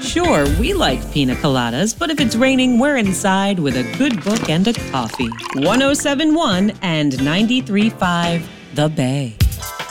Sure, we like pina coladas, but if it's raining, we're inside with a good book and a coffee. 1071 and 93.5 The Bay.